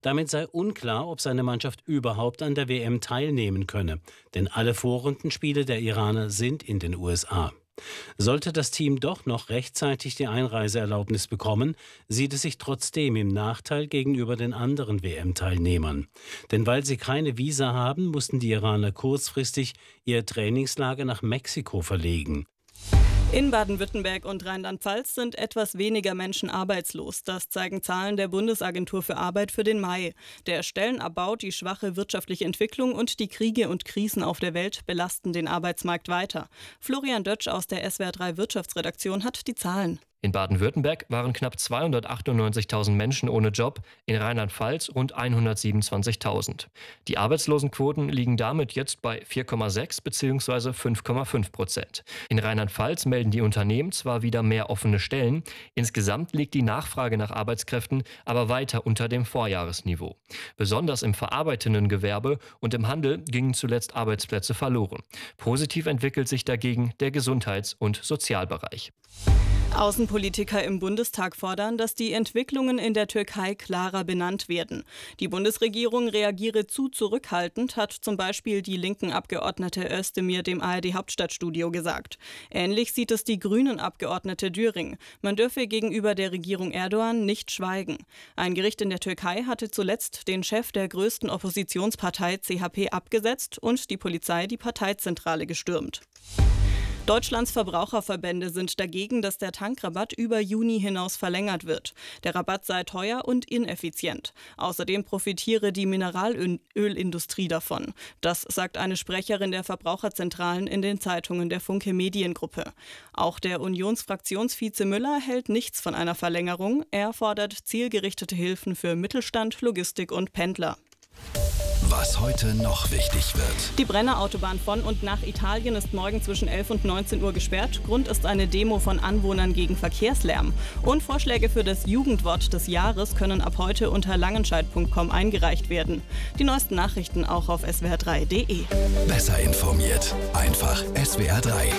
Damit sei unklar, ob seine Mannschaft überhaupt an der WM teilnehmen könne, denn alle Vorrundenspiele der Iraner sind in den USA. Sollte das Team doch noch rechtzeitig die Einreiseerlaubnis bekommen, sieht es sich trotzdem im Nachteil gegenüber den anderen WM-Teilnehmern. Denn weil sie keine Visa haben, mussten die Iraner kurzfristig ihr Trainingslager nach Mexiko verlegen. In Baden-Württemberg und Rheinland-Pfalz sind etwas weniger Menschen arbeitslos. Das zeigen Zahlen der Bundesagentur für Arbeit für den Mai. Der Stellenabbau, die schwache wirtschaftliche Entwicklung und die Kriege und Krisen auf der Welt belasten den Arbeitsmarkt weiter. Florian Dötsch aus der SWR3 Wirtschaftsredaktion hat die Zahlen. In Baden-Württemberg waren knapp 298.000 Menschen ohne Job, in Rheinland-Pfalz rund 127.000. Die Arbeitslosenquoten liegen damit jetzt bei 4,6 bzw. 5,5%. In Rheinland-Pfalz melden die Unternehmen zwar wieder mehr offene Stellen, insgesamt liegt die Nachfrage nach Arbeitskräften aber weiter unter dem Vorjahresniveau. Besonders im verarbeitenden Gewerbe und im Handel gingen zuletzt Arbeitsplätze verloren. Positiv entwickelt sich dagegen der Gesundheits- und Sozialbereich. Außenpolitiker im Bundestag fordern, dass die Entwicklungen in der Türkei klarer benannt werden. Die Bundesregierung reagiere zu zurückhaltend, hat zum Beispiel die linken Abgeordnete Özdemir dem ARD-Hauptstadtstudio gesagt. Ähnlich sieht es die Grünen-Abgeordnete Düring. Man dürfe gegenüber der Regierung Erdogan nicht schweigen. Ein Gericht in der Türkei hatte zuletzt den Chef der größten Oppositionspartei CHP abgesetzt und die Polizei die Parteizentrale gestürmt. Deutschlands Verbraucherverbände sind dagegen, dass der Tankrabatt über Juni hinaus verlängert wird. Der Rabatt sei teuer und ineffizient. Außerdem profitiere die Mineralölindustrie davon. Das sagt eine Sprecherin der Verbraucherzentralen in den Zeitungen der Funke Mediengruppe. Auch der Unionsfraktionsvize Müller hält nichts von einer Verlängerung. Er fordert zielgerichtete Hilfen für Mittelstand, Logistik und Pendler. Was heute noch wichtig wird. Die Brennerautobahn von und nach Italien ist morgen zwischen 11 und 19 Uhr gesperrt. Grund ist eine Demo von Anwohnern gegen Verkehrslärm. Und Vorschläge für das Jugendwort des Jahres können ab heute unter langenscheidt.com eingereicht werden. Die neuesten Nachrichten auch auf swr3.de. Besser informiert. Einfach SWR3.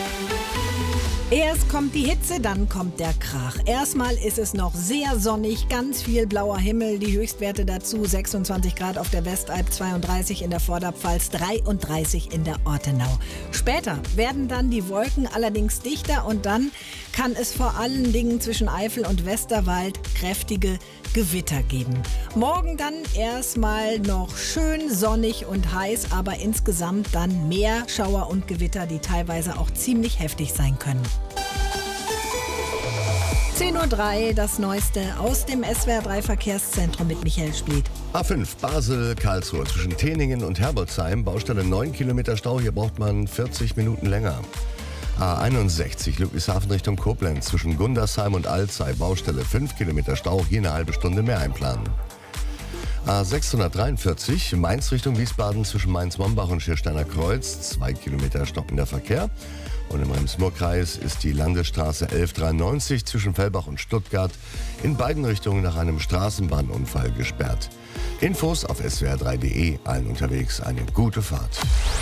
Erst kommt die Hitze, dann kommt der Krach. Erstmal ist es noch sehr sonnig, ganz viel blauer Himmel, die Höchstwerte dazu 26 Grad auf der Westalb, 32 in der Vorderpfalz, 33 in der Ortenau. Später werden dann die Wolken allerdings dichter und dann kann es vor allen Dingen zwischen Eifel und Westerwald kräftige Gewitter geben. Morgen dann erstmal noch schön sonnig und heiß, aber insgesamt dann mehr Schauer und Gewitter, die teilweise auch ziemlich heftig sein können. 10:03 Uhr, das Neueste aus dem SWR3 Verkehrszentrum mit Michael Spliet. A5 Basel, Karlsruhe zwischen Teningen und Herbolzheim. Baustelle 9 Kilometer Stau, hier braucht man 40 Minuten länger. A61 Ludwigshafen Richtung Koblenz zwischen Gundersheim und Alzey. Baustelle 5 Kilometer Stau, hier eine halbe Stunde mehr einplanen. A643 Mainz Richtung Wiesbaden zwischen Mainz-Mombach und Schiersteiner Kreuz. 2 Kilometer stockender Verkehr. Und im Rems-Murr-Kreis ist die Landesstraße 1193 zwischen Fellbach und Stuttgart in beiden Richtungen nach einem Straßenbahnunfall gesperrt. Infos auf swr3.de. Allen unterwegs eine gute Fahrt.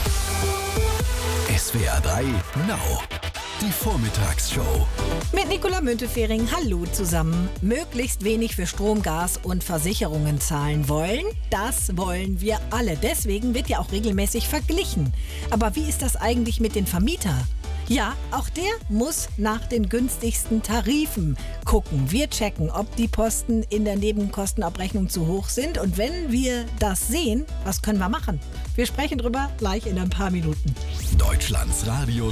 SWR3 Now. Die Vormittagsshow. Mit Nicola Müntefering, hallo zusammen. Möglichst wenig für Strom, Gas und Versicherungen zahlen wollen, das wollen wir alle. Deswegen wird ja auch regelmäßig verglichen. Aber wie ist das eigentlich mit den Vermietern? Ja, auch der muss nach den günstigsten Tarifen gucken. Wir checken, ob die Posten in der Nebenkostenabrechnung zu hoch sind. Und wenn wir das sehen, was können wir machen? Wir sprechen drüber gleich in ein paar Minuten. Deutschlands Radio